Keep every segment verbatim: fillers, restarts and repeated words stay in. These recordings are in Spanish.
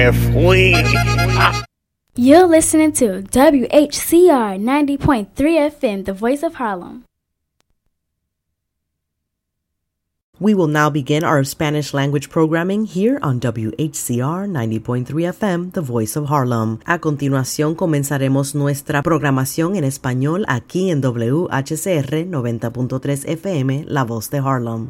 Fui. You're listening to W H C R ninety point three F M, the voice of Harlem. We will now begin our Spanish language programming here on W H C R ninety point three F M, the voice of Harlem. A continuación comenzaremos nuestra programación en español aquí en W H C R noventa punto tres F M, la voz de Harlem.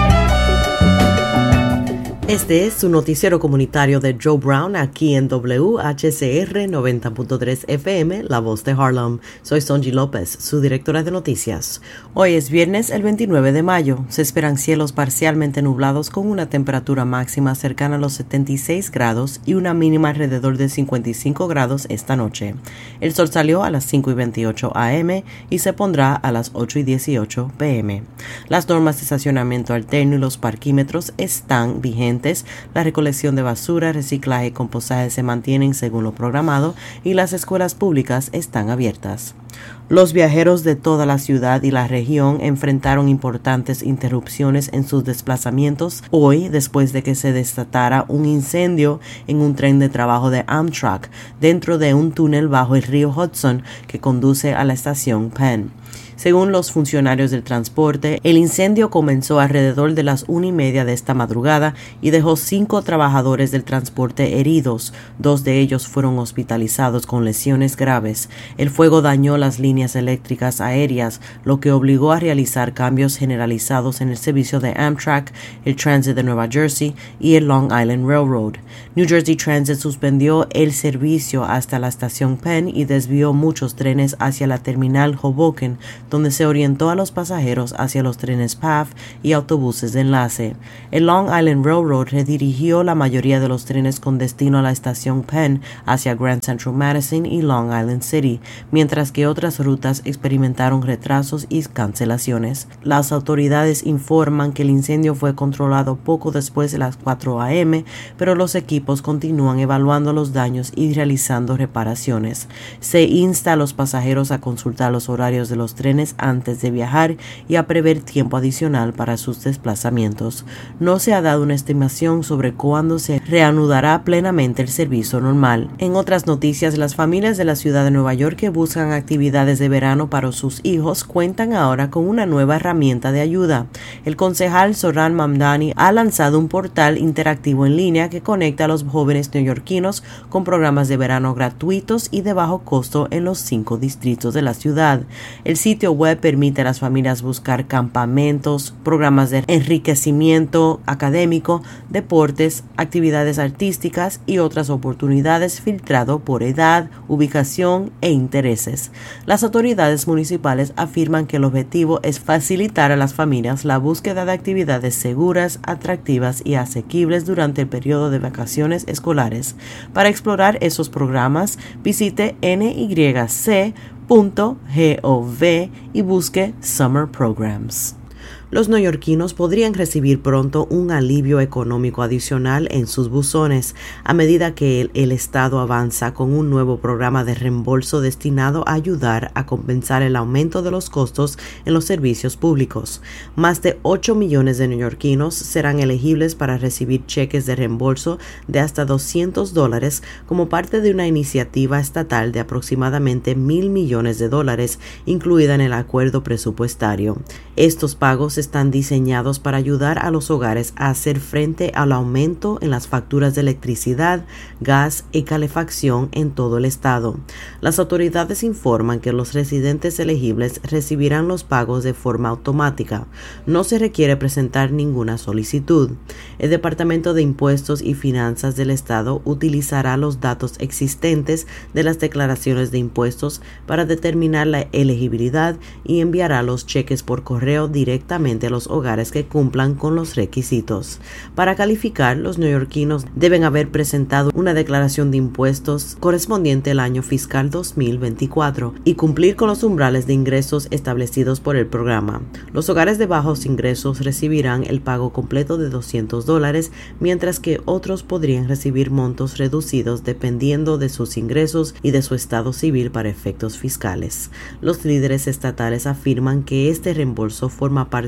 Este es su noticiero comunitario de Joe Brown aquí en W H C R noventa punto tres F M, la voz de Harlem. Soy Sonji López, su directora de noticias. Hoy es viernes el veintinueve de mayo. Se esperan cielos parcialmente nublados con una temperatura máxima cercana a los setenta y seis grados y una mínima alrededor de cincuenta y cinco grados esta noche. El sol salió a las cinco y veintiocho A M y se pondrá a las ocho y dieciocho P M. Las normas de estacionamiento alterno y los parquímetros están vigentes. La recolección de basura, reciclaje y compostaje se mantienen según lo programado y las escuelas públicas están abiertas. Los viajeros de toda la ciudad y la región enfrentaron importantes interrupciones en sus desplazamientos hoy después de que se desatara un incendio en un tren de trabajo de Amtrak dentro de un túnel bajo el río Hudson que conduce a la estación Penn. Según los funcionarios del transporte, el incendio comenzó alrededor de las una y media de esta madrugada y dejó cinco trabajadores del transporte heridos. Dos de ellos fueron hospitalizados con lesiones graves. El fuego dañó las líneas eléctricas aéreas, lo que obligó a realizar cambios generalizados en el servicio de Amtrak, el Transit de Nueva Jersey y el Long Island Railroad. New Jersey Transit suspendió el servicio hasta la estación Penn y desvió muchos trenes hacia la terminal Hoboken, donde se orientó a los pasajeros hacia los trenes P A F y autobuses de enlace. El Long Island Railroad redirigió la mayoría de los trenes con destino a la estación Penn hacia Grand Central Madison y Long Island City, mientras que otras rutas experimentaron retrasos y cancelaciones. Las autoridades informan que el incendio fue controlado poco después de las cuatro A M, pero los equipos continúan evaluando los daños y realizando reparaciones. Se insta a los pasajeros a consultar los horarios de los trenes antes de viajar y a prever tiempo adicional para sus desplazamientos. No se ha dado una estimación sobre cuándo se reanudará plenamente el servicio normal. En otras noticias, las familias de la ciudad de Nueva York que buscan actividades de verano para sus hijos cuentan ahora con una nueva herramienta de ayuda. El concejal Zohran Mamdani ha lanzado un portal interactivo en línea que conecta a los jóvenes neoyorquinos con programas de verano gratuitos y de bajo costo en los cinco distritos de la ciudad. El sitio web permite a las familias buscar campamentos, programas de enriquecimiento académico, deportes, actividades artísticas y otras oportunidades filtrado por edad, ubicación e intereses. Las autoridades municipales afirman que el objetivo es facilitar a las familias la búsqueda de actividades seguras, atractivas y asequibles durante el periodo de vacaciones escolares. Para explorar esos programas, visite N Y C punto gov y busque Summer Programs. Los neoyorquinos podrían recibir pronto un alivio económico adicional en sus buzones a medida que el, el Estado avanza con un nuevo programa de reembolso destinado a ayudar a compensar el aumento de los costos en los servicios públicos. Más de ocho millones de neoyorquinos serán elegibles para recibir cheques de reembolso de hasta doscientos dólares como parte de una iniciativa estatal de aproximadamente mil millones de dólares incluida en el acuerdo presupuestario. Estos pagos están diseñados para ayudar a los hogares a hacer frente al aumento en las facturas de electricidad, gas y calefacción en todo el estado. Las autoridades informan que los residentes elegibles recibirán los pagos de forma automática. No se requiere presentar ninguna solicitud. El Departamento de Impuestos y Finanzas del estado utilizará los datos existentes de las declaraciones de impuestos para determinar la elegibilidad y enviará los cheques por correo directamente a los hogares que cumplan con los requisitos. Para calificar, los neoyorquinos deben haber presentado una declaración de impuestos correspondiente al año fiscal dos mil veinticuatro y cumplir con los umbrales de ingresos establecidos por el programa. Los hogares de bajos ingresos recibirán el pago completo de doscientos dólares, mientras que otros podrían recibir montos reducidos dependiendo de sus ingresos y de su estado civil para efectos fiscales. Los líderes estatales afirman que este reembolso forma parte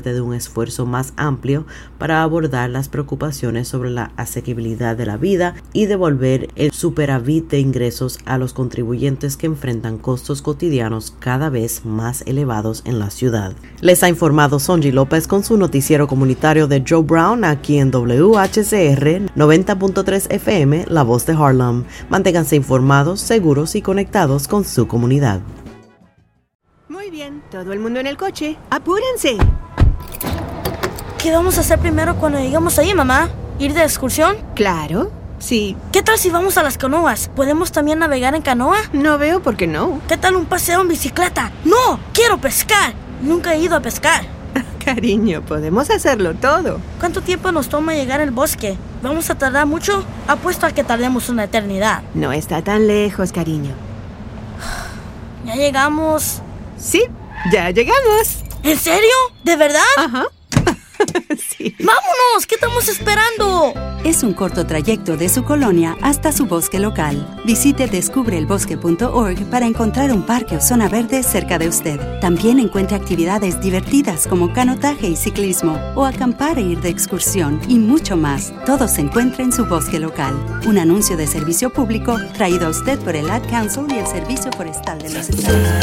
parte de un esfuerzo más amplio para abordar las preocupaciones sobre la asequibilidad de la vida y devolver el superávit de ingresos a los contribuyentes que enfrentan costos cotidianos cada vez más elevados en la ciudad. Les ha informado Sonji López con su noticiero comunitario de Joe Brown aquí en W H C R noventa punto tres F M, La Voz de Harlem. Manténganse informados, seguros y conectados con su comunidad. Muy bien, todo el mundo en el coche. ¡Apúrense! ¿Qué vamos a hacer primero cuando lleguemos ahí, mamá? ¿Ir de excursión? Claro, sí. ¿Qué tal si vamos a las canoas? ¿Podemos también navegar en canoa? No veo por qué no. ¿Qué tal un paseo en bicicleta? ¡No! ¡Quiero pescar! Nunca he ido a pescar. Cariño, podemos hacerlo todo. ¿Cuánto tiempo nos toma llegar al bosque? ¿Vamos a tardar mucho? Apuesto a que tardemos una eternidad. No está tan lejos, cariño. ¿Ya llegamos? Sí, ya llegamos. ¿En serio? ¿De verdad? Ajá. Sí. ¡Vámonos! ¿Qué estamos esperando? Es un corto trayecto de su colonia hasta su bosque local. Visite descubre el bosque punto org para encontrar un parque o zona verde cerca de usted. También encuentre actividades divertidas como canotaje y ciclismo, o acampar e ir de excursión, y mucho más. Todo se encuentra en su bosque local. Un anuncio de servicio público traído a usted por el Ad Council y el Servicio Forestal de los Estados Unidos.